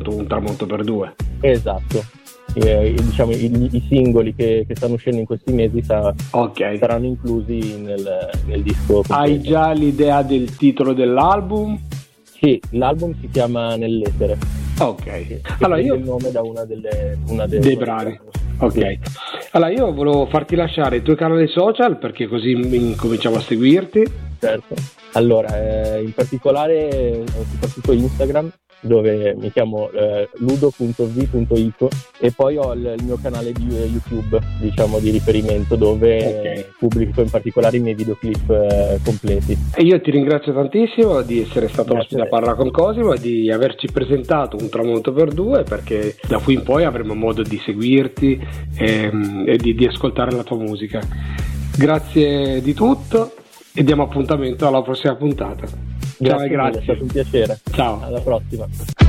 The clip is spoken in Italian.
appunto Un tramonto per due. Esatto. Diciamo i singoli che stanno uscendo in questi mesi saranno inclusi nel disco completo. Hai già l'idea del titolo dell'album? Sì, l'album si chiama Nell'etere. Ok, allora io il nome da una dei brani. Ok, allora io volevo farti lasciare i tuoi canali social perché così incominciamo a seguirti. Certo. Allora, in particolare soprattutto Instagram, dove mi chiamo ludo.v.ico, e poi ho il mio canale di YouTube, diciamo, di riferimento, dove pubblico in particolare i miei videoclip completi. E io ti ringrazio tantissimo di essere stato ospite a Parla con Cosimo e di averci presentato Un tramonto per due, perché da qui in poi avremo modo di seguirti e di ascoltare la tua musica. Grazie di tutto e diamo appuntamento alla prossima puntata. Ciao e grazie. È stato un piacere. Ciao. Alla prossima.